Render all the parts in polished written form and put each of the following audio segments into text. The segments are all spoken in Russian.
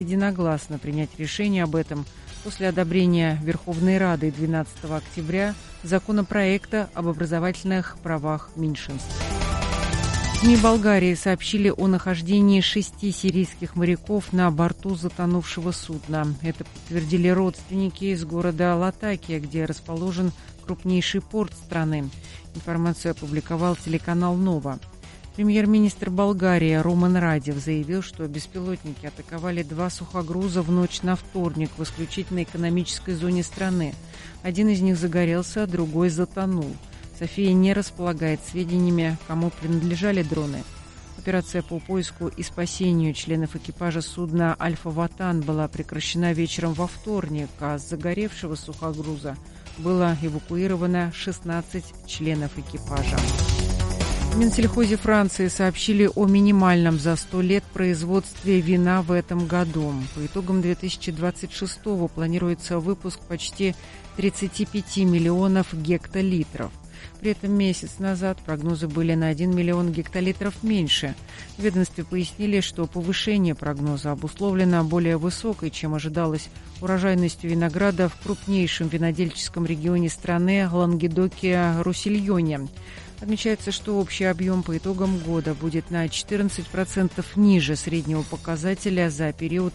единогласно принять решение об этом после одобрения Верховной Рады 12 октября законопроекта об образовательных правах меньшинств. СМИ Болгарии сообщили о нахождении 6 сирийских моряков на борту затонувшего судна. Это подтвердили родственники из города Латакия, где расположен крупнейший порт страны. Информацию опубликовал телеканал «Нова». Премьер-министр Болгарии Роман Радев заявил, что беспилотники атаковали 2 сухогруза в ночь на вторник в исключительно экономической зоне страны. Один из них загорелся, а другой затонул. София не располагает сведениями, кому принадлежали дроны. Операция по поиску и спасению членов экипажа судна «Альфа-Ватан» была прекращена вечером во вторник, а с загоревшего сухогруза было эвакуировано 16 членов экипажа. В Минсельхозе Франции сообщили о минимальном за 100 лет производстве вина в этом году. По итогам 2026-го планируется выпуск почти 35 миллионов гектолитров. При этом месяц назад прогнозы были на 1 миллион гектолитров меньше. В ведомстве пояснили, что повышение прогноза обусловлено более высокой, чем ожидалось, урожайностью винограда в крупнейшем винодельческом регионе страны Лангедоке-Руссельоне. Отмечается, что общий объем по итогам года будет на 14% ниже среднего показателя за период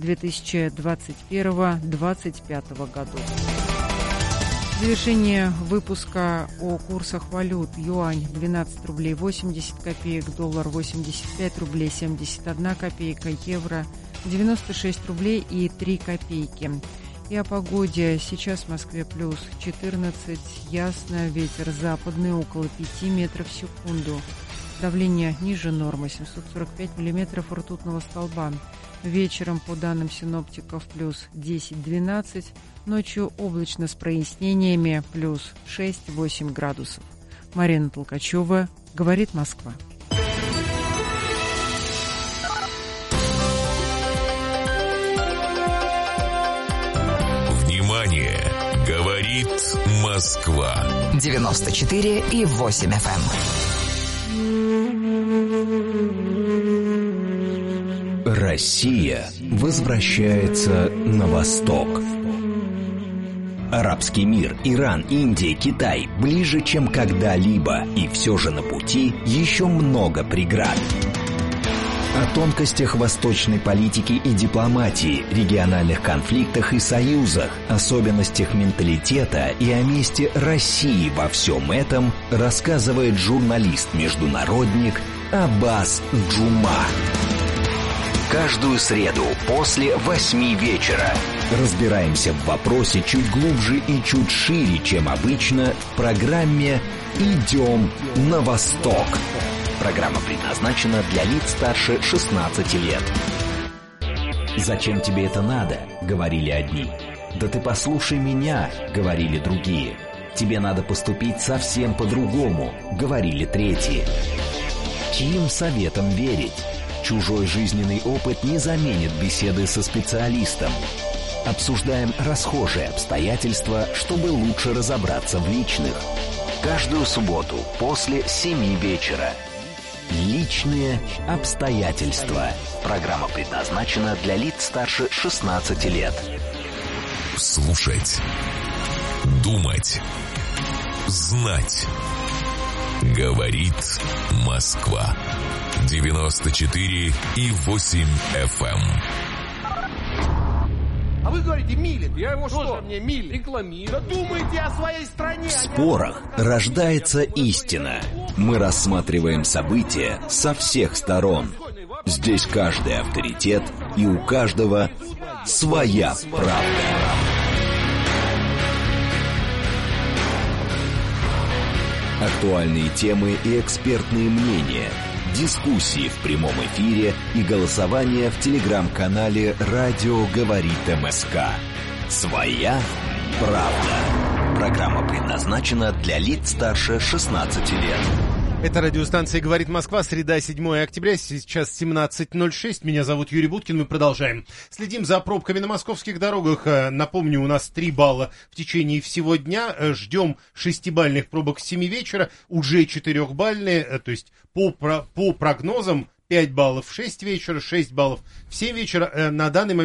2021-2025 годов. В завершение выпуска о курсах валют: юань 12 рублей 80 копеек, доллар 85 рублей 71 копейка, евро 96 рублей и 3 копейки. И о погоде. Сейчас в Москве плюс 14, ясно, ветер западный около 5 метров в секунду. Давление ниже нормы 745 миллиметров ртутного столба. Вечером, по данным синоптиков, плюс 10-12, ночью облачно с прояснениями, плюс 6-8 градусов. Марина Толкачева, говорит Москва. Внимание! Говорит Москва. 94,8 FM. Россия возвращается на восток. Арабский мир, Иран, Индия, Китай ближе, чем когда-либо, и все же на пути еще много преград. О тонкостях восточной политики и дипломатии, региональных конфликтах и союзах, особенностях менталитета и о месте России во всем этом рассказывает журналист-международник Аббас Джума. Каждую среду после 8 вечера разбираемся в вопросе чуть глубже и чуть шире, чем обычно, в программе «Идем на восток». Программа предназначена для лиц старше 16 лет. «Зачем тебе это надо?» — говорили одни. «Да ты послушай меня», — говорили другие. «Тебе надо поступить совсем по-другому», — говорили третьи. Чьим советам верить? Чужой жизненный опыт не заменит беседы со специалистом. Обсуждаем расхожие обстоятельства, чтобы лучше разобраться в личных. Каждую субботу после 7 вечера. Личные обстоятельства. Программа предназначена для лиц старше 16 лет. Слушать. Думать. Знать. Говорит Москва. 94,8 FM. А вы говорите, милит. Я его что? Мне милит. Рекламирую. Да думайте о своей стране. В спорах рождается истина. Мы рассматриваем события со всех сторон. Здесь каждый авторитет, и у каждого своя правда. Актуальные темы и экспертные мнения, дискуссии в прямом эфире и голосование в телеграм-канале «Радио говорит МСК». Своя правда. Программа предназначена для лиц старше 16 лет. Это радиостанция «Говорит Москва», среда, 7 октября, сейчас 17:06. Меня зовут Юрий Буткин, мы продолжаем. Следим за пробками на московских дорогах. Напомню, у нас 3 балла в течение всего дня. Ждем 6-бальных пробок с 7 вечера, уже 4-бальные, то есть по прогнозам 5 баллов в 6 вечера, 6 баллов в 7 вечера. На данный момент